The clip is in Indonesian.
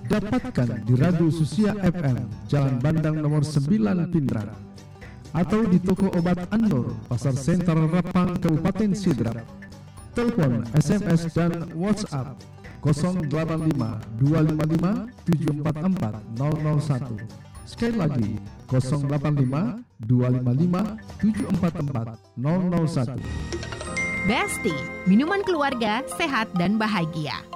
Dapatkan di Radio Susia FM, Jalan Bandang nomor 9 Pindrang, atau di toko obat An-Nur, Pasar Sentral Rapang, Kabupaten Sidrap. Telepon, SMS dan WhatsApp 085 255 744 001. Sekali lagi 085 255 744 001. Besti, minuman keluarga sehat dan bahagia.